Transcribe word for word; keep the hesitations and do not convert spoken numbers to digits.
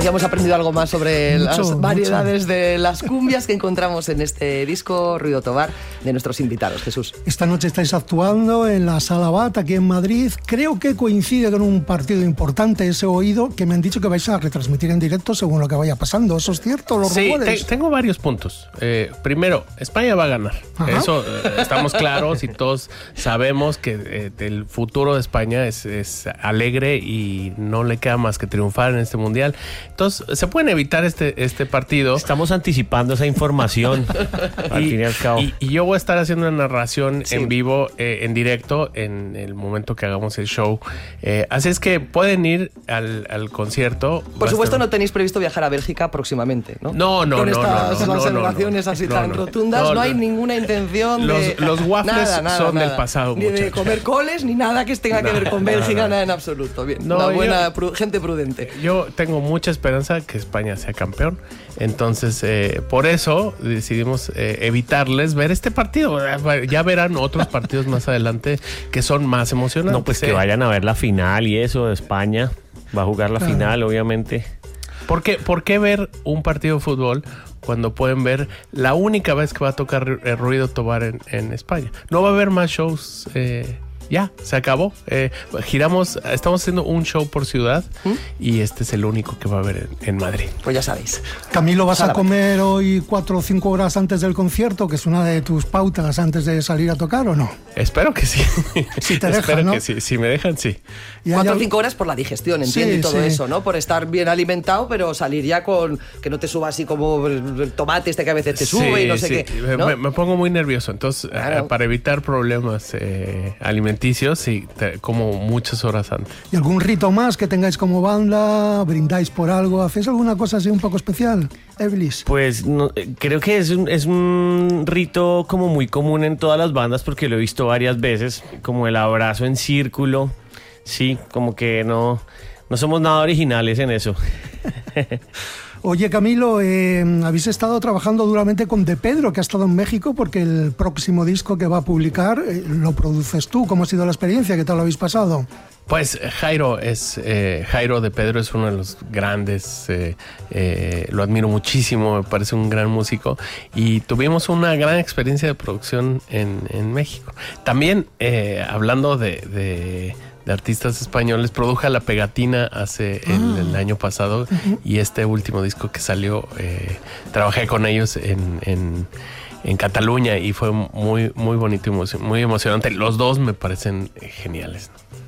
ya hemos aprendido algo más sobre mucho, las variedades mucho. de las cumbias que encontramos en este disco Ruido Tobar de nuestros invitados. Jesús. Esta noche estáis actuando en la Sala Bat, aquí en Madrid. Creo que coincide con un partido importante, ese oído, que me han dicho que vais a retransmitir en directo según lo que vaya pasando. ¿Eso es cierto, los sí, rumores? Te, tengo varios puntos. Eh, primero, España va a ganar. Ajá. Eso eh, estamos claros y todos sabemos que eh, el futuro de España es, es alegre y no le queda más que triunfar en este mundial. Entonces, se pueden evitar este, este partido. Estamos anticipando esa información, al y, fin y al cabo. Y, y yo voy a estar haciendo una narración sí. en vivo, eh, en directo, en el momento que hagamos el show. Eh, así es que pueden ir al, al concierto. Por supuesto, estar... no tenéis previsto viajar a Bélgica próximamente, ¿no? No, no, Con no. estas no, no, observaciones no, no, así no, tan no, rotundas, no, no, no hay no. ninguna intención los, de... Los waffles nada, nada, son nada. del pasado, Ni muchachos. de comer coles, ni nada que tenga que ver con Bélgica, nada, nada en absoluto. Bien, no, una buena yo, pru- gente prudente. Yo tengo mucha esperanza que España sea campeón. Entonces, eh, por eso decidimos eh, evitarles ver este partido. Ya verán otros partidos más adelante que son más emocionantes. No, pues que eh. vayan a ver la final y eso de España. Va a jugar la Claro. final, obviamente. ¿Por qué, ¿Por qué ver un partido de fútbol cuando pueden ver la única vez que va a tocar el Ruido Tobar en, en España? No va a haber más shows. Eh, ya, se acabó. Eh, giramos, estamos haciendo un show por ciudad ¿Mm? y este es el único que va a haber en, en Madrid. Pues ya sabéis. Camilo, ¿vas a comer hoy cuatro o cinco horas antes del concierto, que es una de tus pautas antes de salir a tocar, o no? Espero que sí. Si te dejan, Espero ¿no? que sí. Si me dejan, sí. Cuatro o cinco horas por la digestión, entiendo, Sí, y todo sí. eso, ¿no? Por estar bien alimentado, pero salir ya con... Que no te suba así como el, el tomate este que a veces te sube sí, y no sé sí. qué, ¿no? Me, me pongo muy nervioso. Entonces, Claro. eh, para evitar problemas eh, alimenticios, sí, te, como muchas horas antes. ¿Y algún rito más que tengáis como banda? ¿Brindáis por algo? ¿Hacéis alguna cosa así un poco especial, Eblis? Pues no, creo que es un, es un rito como muy común en todas las bandas, porque lo he visto varias veces, como el abrazo en círculo. Sí, como que no, no somos nada originales en eso. Oye, Camilo, eh, habéis estado trabajando duramente con De Pedro, que ha estado en México, porque el próximo disco que va a publicar eh, lo produces tú. ¿Cómo ha sido la experiencia? ¿Qué tal lo habéis pasado? Pues Jairo es eh, Jairo de Pedro es uno de los grandes, eh, eh, lo admiro muchísimo, me parece un gran músico y tuvimos una gran experiencia de producción en, en México. También eh, hablando de, de, de artistas españoles, produjo La Pegatina hace el, ah. el año pasado uh-huh. y este último disco que salió, eh, trabajé con ellos en, en en Cataluña y fue muy, muy bonito y muy emocionante. Los dos me parecen geniales, ¿no?